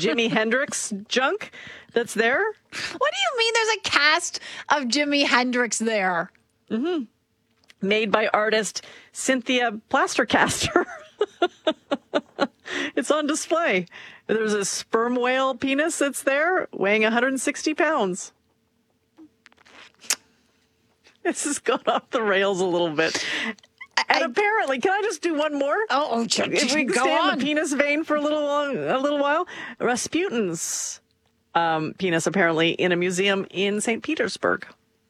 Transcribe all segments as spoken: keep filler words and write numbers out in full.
Jimi Hendrix junk that's there. What do you mean there's a cast of Jimi Hendrix there? Mm-hmm. Made by artist Cynthia Plastercaster. It's on display. There's a sperm whale penis that's there, weighing one hundred sixty pounds. This has gone off the rails a little bit. And I, apparently, can I just do one more? Oh, oh if we go stay on. in the penis vein for a little long, a little while, Rasputin's um, penis apparently in a museum in Saint Petersburg.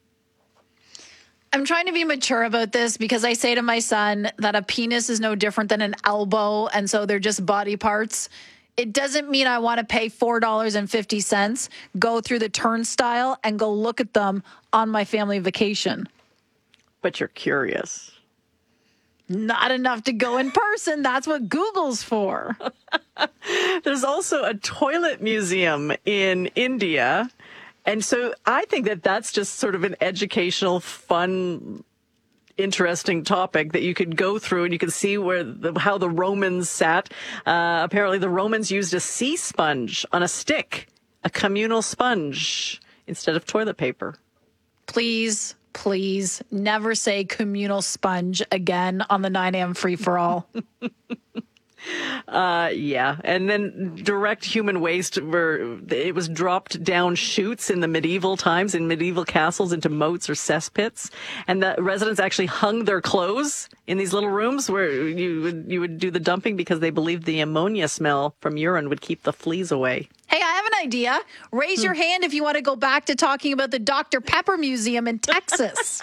I'm trying to be mature about this because I say to my son that a penis is no different than an elbow, and so they're just body parts. It doesn't mean I want to pay four dollars and fifty cents, go through the turnstile, and go look at them on my family vacation. But you're curious. Not enough to go in person. That's what Google's for. There's also a toilet museum in India. And so I think that that's just sort of an educational, fun, interesting topic that you could go through and you can see where the, how the Romans sat. Uh, apparently the Romans used a sea sponge on a stick, a communal sponge, instead of toilet paper. Please, please never say communal sponge again on the nine a.m. free-for-all. Uh, yeah. And then direct human waste where it was dropped down chutes in the medieval times in medieval castles into moats or cesspits. And the residents actually hung their clothes in these little rooms where you would, you would do the dumping because they believed the ammonia smell from urine would keep the fleas away. Hey, I have an idea. Raise hmm. your hand if you want to go back to talking about the Doctor Pepper Museum in Texas.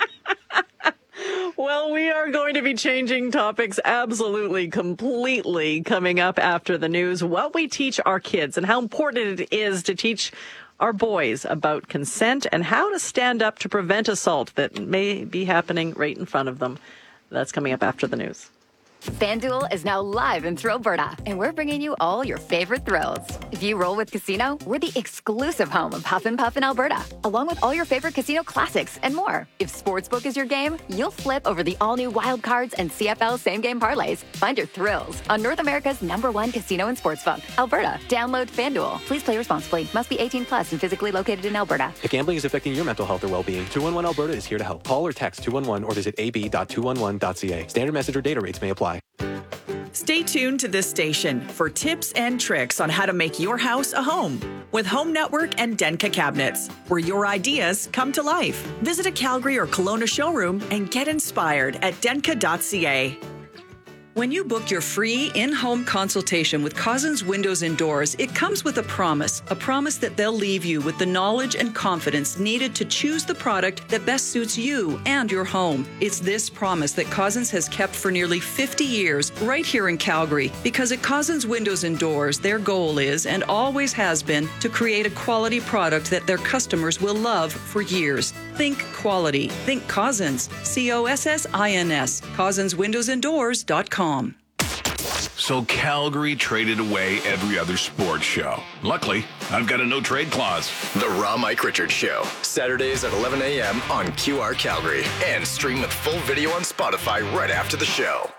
Well, we are going to be changing topics absolutely, completely coming up after the news. What we teach our kids and how important it is to teach our boys about consent and how to stand up to prevent assault that may be happening right in front of them. That's coming up after the news. FanDuel is now live in Thrillberta, and we're bringing you all your favorite thrills. If you roll with Casino, we're the exclusive home of Huff and Puff in Alberta, along with all your favorite casino classics and more. If Sportsbook is your game, you'll flip over the all-new Wild Cards and C F L same-game parlays. Find your thrills on North America's number one casino and sportsbook, Alberta. Download FanDuel. Please play responsibly. Must be eighteen plus and physically located in Alberta. If gambling is affecting your mental health or well-being, two one one Alberta is here to help. Call or text two one one or visit a b dot two one one dot c a. Standard message or data rates may apply. Stay tuned to this station for tips and tricks on how to make your house a home with Home Network and Denka Cabinets, where your ideas come to life. Visit a Calgary or Kelowna showroom and get inspired at denka dot c a. When you book your free in-home consultation with Cousins Windows and Doors, it comes with a promise, a promise that they'll leave you with the knowledge and confidence needed to choose the product that best suits you and your home. It's this promise that Cousins has kept for nearly fifty years right here in Calgary, because at Cousins Windows and Doors, their goal is and always has been to create a quality product that their customers will love for years. Think quality. Think Cousins. C O S S I N S. Cousins Windows and Doors dot com. So Calgary traded away every other sports show. Luckily, I've got a no-trade clause. The Raw Mike Richards Show. Saturdays at eleven a.m. on Q R Calgary. And stream with full video on Spotify right after the show.